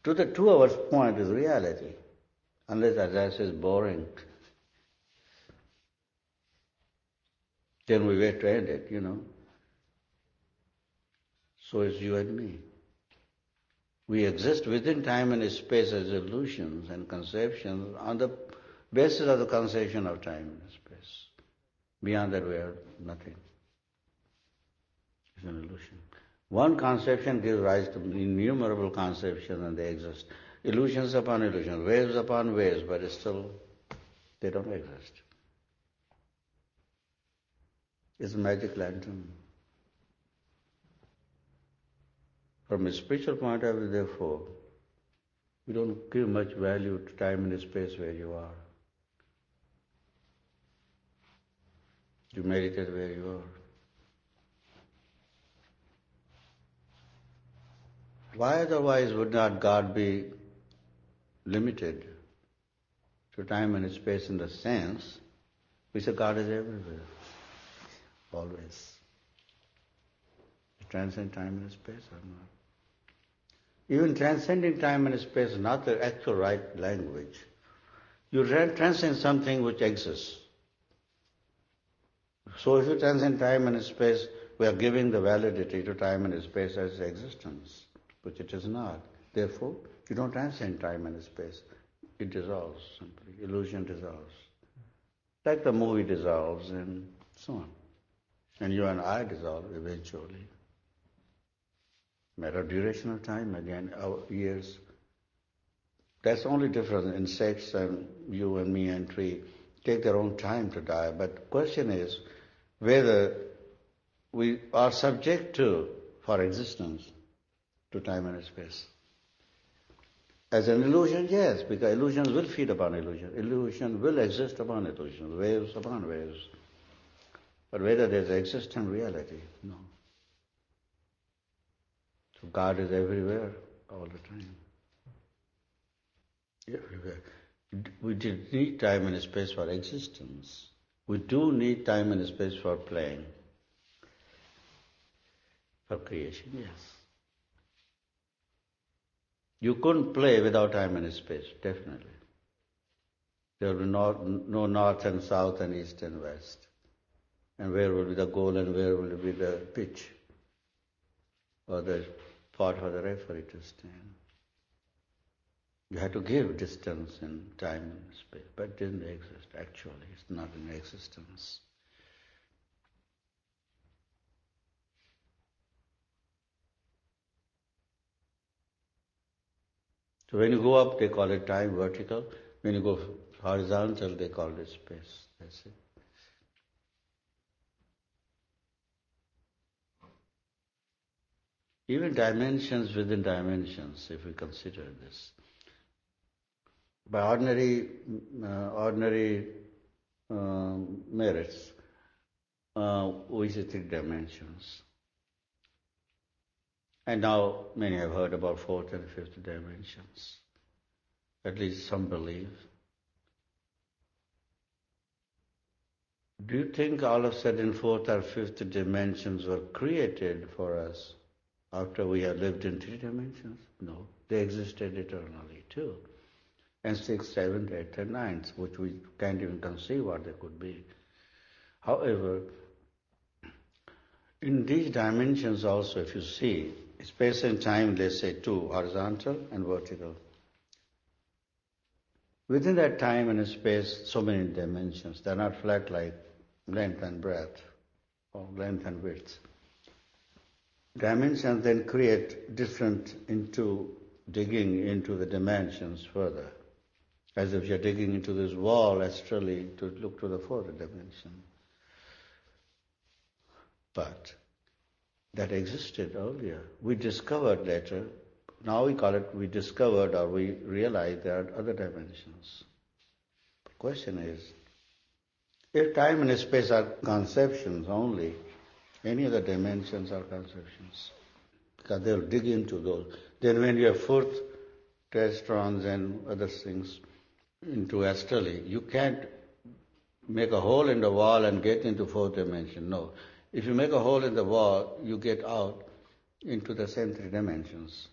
To the 2 hours point is reality. Unless Adhyasa is boring, then we wait to end it, So is you and me. We exist within time and space as illusions and conceptions on the basis of the conception of time and space. Beyond that we are nothing. It's an illusion. One conception gives rise to innumerable conceptions and they exist. Illusions upon illusions, waves upon waves, but still they don't exist. It's a magic lantern. From a spiritual point of view, therefore, we don't give much value to time and space where you are. You meditate where you are. Why otherwise would not God be limited to time and space in the sense we say God is everywhere, always. You transcend time and space or not? Even transcending time and space is not the actual right language. You transcend something which exists. So if you transcend time and space, we are giving the validity to time and space as existence, which it is not. Therefore, you don't transcend time and space. It dissolves simply. Illusion dissolves. Like the movie dissolves and so on. And you and I dissolve eventually. Matter of duration of time, again, our years. That's the only difference. Insects and you and me and tree take their own time to die. But the question is whether we are subject to, for existence, to time and space. As an illusion, yes, because illusions will feed upon illusion. Illusion will exist upon illusion, waves upon waves. But whether there's existent reality, no. So God is everywhere, all the time. Everywhere. We did need time and space for existence. We do need time and space for playing. For creation, yes. You couldn't play without time and space, definitely. There will be no north and south and east and west. And where will be the goal and where will be the pitch? Or the spot for the referee to stand. You have to give distance and time and space, but it didn't exist actually. It's not in existence. So when you go up, they call it time, vertical. When you go horizontal, they call it space. That's it. Even dimensions within dimensions, if we consider this. By ordinary merits, we see 3 dimensions. And now many have heard about 4th and 5th dimensions. At least some believe. Do you think all of a sudden 4th or 5th dimensions were created for us after we have lived in 3 dimensions? No, they existed eternally too. And 6th, 7th, 8th and 9th, which we can't even conceive what they could be. However, in these dimensions also, if you see, space and time, let's say 2, horizontal and vertical. Within that time and space, so many dimensions. They're not flat like length and breadth, or length and width. Dimensions then create different digging into the dimensions further. As if you're digging into this wall astrally to look to the 4th dimension. But that existed earlier. We discovered later. Now we call it we discovered or we realized there are other dimensions. The question is, if time and space are conceptions only, any other dimensions are conceptions. Because they'll dig into those. Then when you have 4th testrons and other things into astrally, you can't make a hole in the wall and get into 4th dimension. No. If you make a hole in the wall, you get out into the same 3 dimensions.